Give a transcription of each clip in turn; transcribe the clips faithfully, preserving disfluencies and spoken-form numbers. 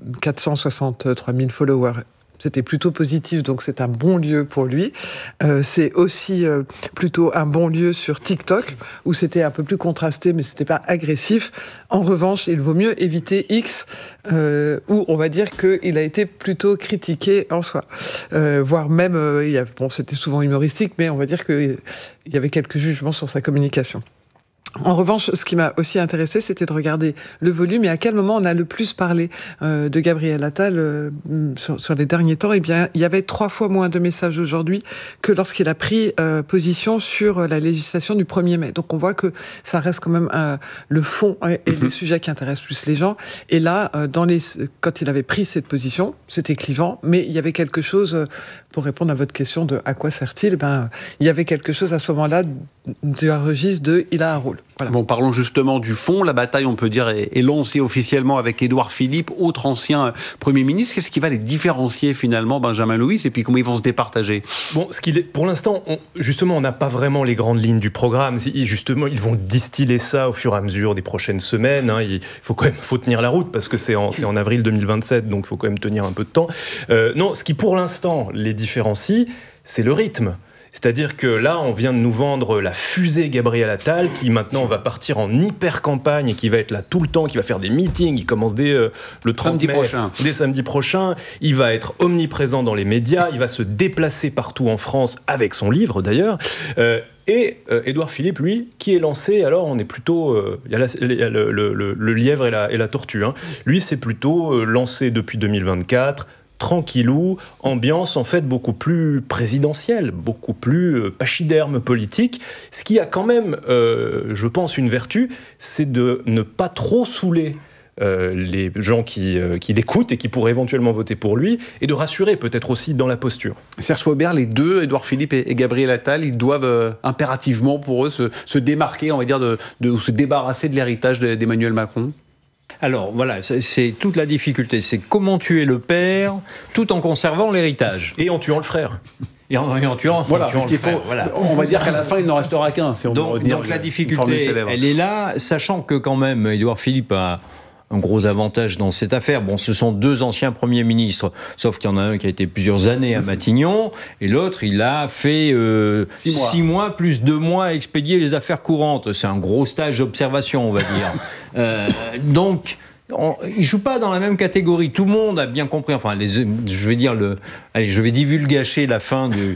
quatre cent soixante-trois mille followers. C'était plutôt positif, donc c'est un bon lieu pour lui. Euh, c'est aussi euh, plutôt un bon lieu sur TikTok, où c'était un peu plus contrasté, mais c'était pas agressif. En revanche, il vaut mieux éviter X, euh, où on va dire qu'il a été plutôt critiqué en soi. Euh, voire même, euh, il y a, bon, c'était souvent humoristique, mais on va dire qu'il y avait quelques jugements sur sa communication. En revanche, ce qui m'a aussi intéressé, c'était de regarder le volume et à quel moment on a le plus parlé euh, de Gabriel Attal euh, sur, sur les derniers temps. Eh bien, il y avait trois fois moins de messages aujourd'hui que lorsqu'il a pris euh, position sur la législation du premier mai. Donc on voit que ça reste quand même euh, le fond et, et les sujets qui intéressent plus les gens. Et là, euh, dans les, quand il avait pris cette position, c'était clivant, mais il y avait quelque chose, euh, pour répondre à votre question de à quoi sert-il, ben, il y avait quelque chose à ce moment-là du registre de il a un rôle. Voilà. Bon, parlons justement du fond. La bataille, on peut dire, est, est lancée officiellement avec Édouard Philippe, autre ancien Premier ministre. Qu'est-ce qui va les différencier finalement, Benjamin Louis, et puis comment ils vont se départager? Bon, ce qu'il est, pour l'instant, on, justement, on n'a pas vraiment les grandes lignes du programme. Justement, ils vont distiller ça au fur et à mesure des prochaines semaines. Hein. Il faut quand même faut tenir la route parce que c'est en, c'est en avril deux mille vingt-sept, donc il faut quand même tenir un peu de temps. Euh, non, ce qui pour l'instant les différencie, c'est le rythme. C'est-à-dire que là, on vient de nous vendre la fusée Gabriel Attal, qui maintenant va partir en hyper-campagne et qui va être là tout le temps, qui va faire des meetings, il commence dès euh, le trente samedi mai, prochain. dès samedi prochain. Il va être omniprésent dans les médias, il va se déplacer partout en France, avec son livre d'ailleurs. Euh, Et euh, Édouard Philippe, lui, qui est lancé, alors on est plutôt... Euh, il y a, la, il y a le, le, le, le lièvre et la, et la tortue. Hein. Lui, c'est plutôt euh, lancé depuis deux mille vingt-quatre, tranquillou, ambiance en fait beaucoup plus présidentielle, beaucoup plus euh, pachyderme politique. Ce qui a quand même, euh, je pense, une vertu, c'est de ne pas trop saouler Euh, les gens qui, euh, qui l'écoutent et qui pourraient éventuellement voter pour lui, et de rassurer peut-être aussi dans la posture. Serge Faubert, les deux, Édouard Philippe et, et Gabriel Attal, ils doivent euh, impérativement pour eux se, se démarquer, on va dire, de, de, ou se débarrasser de l'héritage d'Emmanuel Macron. Alors voilà, c'est, c'est toute la difficulté, c'est comment tuer le père tout en conservant l'héritage. Et en tuant le frère. Et en, et en tuant, voilà, en tuant parce qu'il le frère, faut, voilà. On va dire qu'à la fin, il n'en restera qu'un, si on donc, veut retenir donc la une difficulté, elle est là, sachant que quand même, Édouard Philippe a un gros avantage dans cette affaire. Bon, ce sont deux anciens premiers ministres, sauf qu'il y en a un qui a été plusieurs années à Matignon, et l'autre, il a fait euh, six, mois. six mois plus deux mois à expédier les affaires courantes. C'est un gros stage d'observation, on va dire. euh, donc... On, ils ne jouent pas dans la même catégorie. Tout le monde a bien compris. Enfin, les, je vais dire le. Allez, je vais divulgacher la fin du,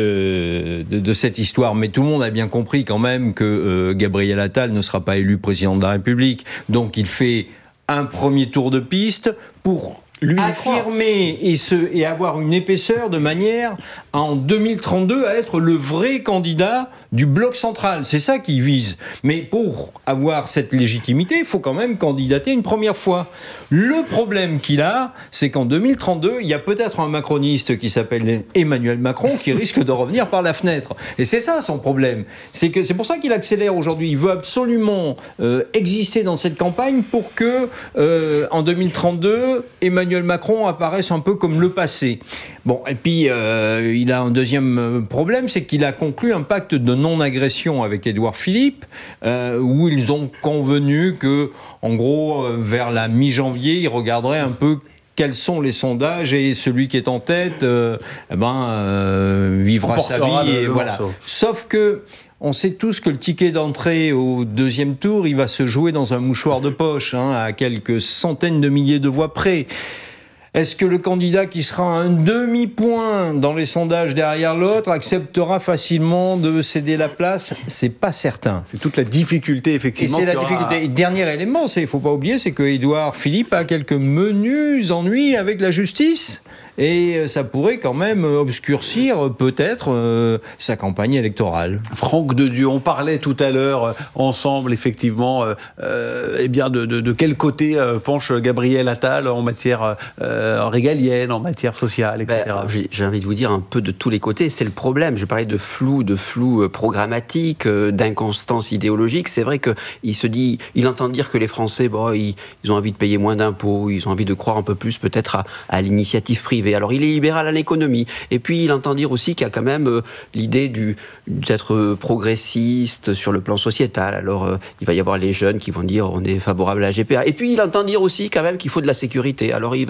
de, de, de cette histoire, mais tout le monde a bien compris quand même que euh, Gabriel Attal ne sera pas élu président de la République. Donc, il fait un premier tour de piste pour lui affirmer et, se, et avoir une épaisseur de manière à, en deux mille trente-deux à être le vrai candidat du bloc central. C'est ça qu'il vise. Mais pour avoir cette légitimité, il faut quand même candidater une première fois. Le problème qu'il a, c'est qu'en deux mille trente-deux, il y a peut-être un macroniste qui s'appelle Emmanuel Macron qui risque de revenir par la fenêtre. Et c'est ça son problème. C'est, que, c'est pour ça qu'il accélère aujourd'hui. Il veut absolument euh, exister dans cette campagne pour que, euh, en deux mille trente-deux, Emmanuel Macron apparaisse un peu comme le passé. Bon, et puis euh, il a un deuxième problème, c'est qu'il a conclu un pacte de non-agression avec Édouard Philippe, euh, où ils ont convenu que, en gros, euh, vers la mi-janvier, ils regarderaient un peu quels sont les sondages, et celui qui est en tête, euh, eh ben, euh, vivra sa vie. Et voilà. Sauf que on sait tous que le ticket d'entrée au deuxième tour, il va se jouer dans un mouchoir de poche, hein, à quelques centaines de milliers de voix près. Est-ce que le candidat qui sera à un demi-point dans les sondages derrière l'autre acceptera facilement de céder la place? C'est pas certain. C'est toute la difficulté, effectivement. Et c'est la difficulté. Et dernier élément, il ne faut pas oublier, c'est que Édouard Philippe a quelques menus ennuis avec la justice. Et ça pourrait quand même obscurcir peut-être euh, sa campagne électorale. Franck Dedieu, on parlait tout à l'heure euh, ensemble effectivement euh, euh, eh bien de, de, de quel côté euh, penche Gabriel Attal en matière euh, régalienne, en matière sociale, et cetera. Ben, j'ai, j'ai envie de vous dire un peu de tous les côtés. C'est le problème. Je parlais de flou, de flou programmatique, euh, d'inconstance idéologique. C'est vrai qu'il se dit, il entend dire que les Français, bon, ils, ils ont envie de payer moins d'impôts, ils ont envie de croire un peu plus peut-être à, à l'initiative privée. Alors il est libéral à l'économie, et puis il entend dire aussi qu'il y a quand même euh, l'idée du, d'être progressiste sur le plan sociétal. Alors euh, il va y avoir les jeunes qui vont dire on est favorable à la G P A, et puis il entend dire aussi quand même qu'il faut de la sécurité. Alors il va